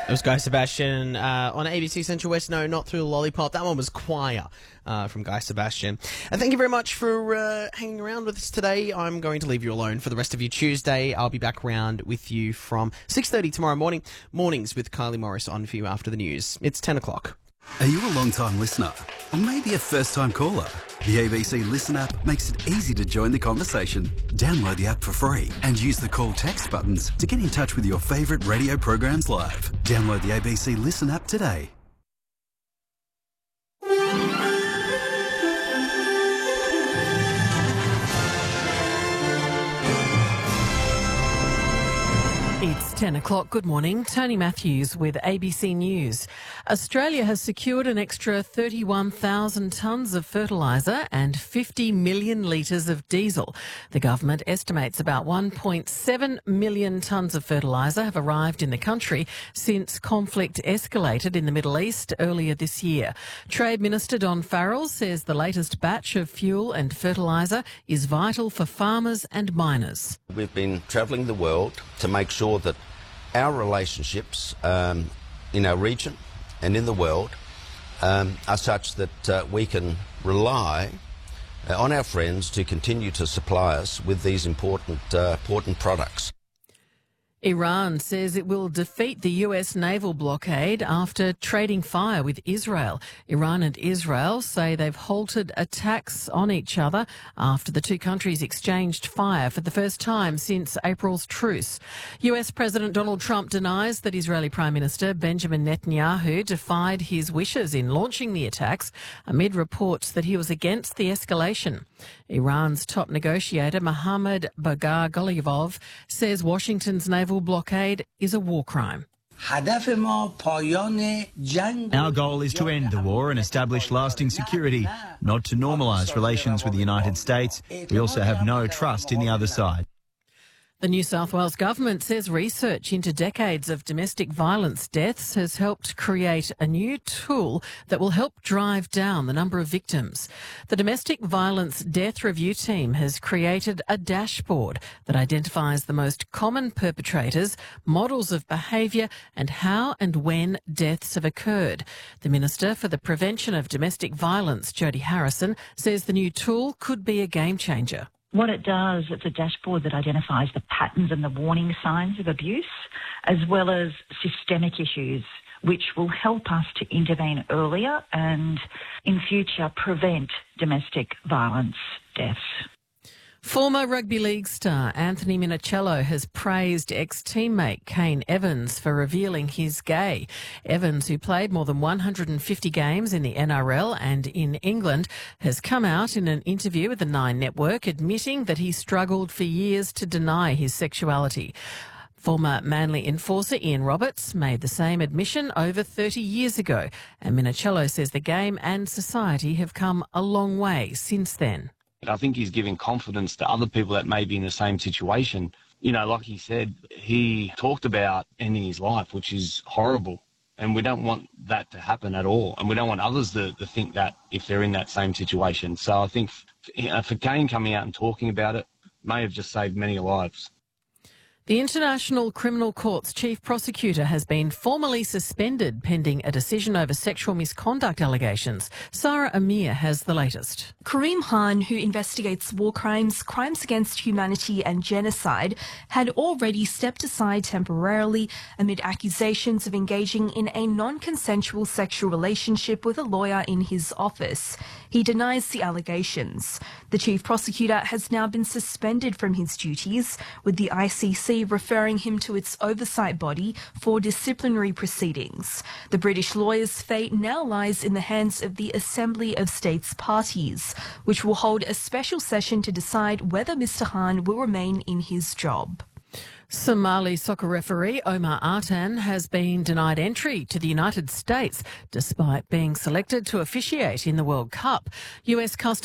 It was Guy Sebastian on ABC Central West. No, not Through the Lollipop. That one was Choir from Guy Sebastian. And thank you very much for hanging around with us today. I'm going to leave you alone for the rest of your Tuesday. I'll be back around with you from 6:30 tomorrow morning. Mornings with Kylie Morris on for you after the news. It's 10 o'clock. Are you a long-time listener? Or maybe a first-time caller? The ABC Listen app makes it easy to join the conversation. Download the app for free and use the call text buttons to get in touch with your favourite radio programs live. Download the ABC Listen app today. It's 10 o'clock. Good morning. Tony Matthews with ABC News. Australia has secured an extra 31,000 tonnes of fertiliser and 50 million litres of diesel. The government estimates about 1.7 million tonnes of fertiliser have arrived in the country since conflict escalated in the Middle East earlier this year. Trade Minister Don Farrell says the latest batch of fuel and fertiliser is vital for farmers and miners. We've been travelling the world to make sure that our relationships in our region and in the world are such that we can rely on our friends to continue to supply us with these important products. Iran says it will defeat the US naval blockade after trading fire with Israel. Iran and Israel say they've halted attacks on each other after the two countries exchanged fire for the first time since April's truce. US President Donald Trump denies that Israeli Prime Minister Benjamin Netanyahu defied his wishes in launching the attacks amid reports that he was against the escalation. Iran's top negotiator Mohammad Bagher Ghalibaf says Washington's naval blockade is a war crime. Our goal is to end the war and establish lasting security, not to normalise relations with the United States. We also have no trust in the other side. The New South Wales government says research into decades of domestic violence deaths has helped create a new tool that will help drive down the number of victims. The Domestic Violence Death Review Team has created a dashboard that identifies the most common perpetrators, models of behaviour and how and when deaths have occurred. The Minister for the Prevention of Domestic Violence, Jodie Harrison, says the new tool could be a game changer. What it does, it's a dashboard that identifies the patterns and the warning signs of abuse, as well as systemic issues, which will help us to intervene earlier and, in future, prevent domestic violence deaths. Former rugby league star Anthony Minichiello has praised ex-teammate Kane Evans for revealing he's gay. Evans, who played more than 150 games in the NRL and in England, has come out in an interview with the Nine Network admitting that he struggled for years to deny his sexuality. Former Manly enforcer Ian Roberts made the same admission over 30 years ago, and Minichiello says the game and society have come a long way since then. I think he's giving confidence to other people that may be in the same situation. You know, like he said, he talked about ending his life, which is horrible. And we don't want that to happen at all. And we don't want others to think that if they're in that same situation. So I think for Kane coming out and talking about it may have just saved many lives. The International Criminal Court's chief prosecutor has been formally suspended pending a decision over sexual misconduct allegations. Sarah Amir has the latest. Karim Khan, who investigates war crimes, crimes against humanity and genocide, had already stepped aside temporarily amid accusations of engaging in a non-consensual sexual relationship with a lawyer in his office. He denies the allegations. The chief prosecutor has now been suspended from his duties, with the ICC referring him to its oversight body for disciplinary proceedings. The British lawyer's fate now lies in the hands of the Assembly of States Parties, which will hold a special session to decide whether Mr. Khan will remain in his job. Somali soccer referee Omar Artan has been denied entry to the United States despite being selected to officiate in the World Cup. US Customs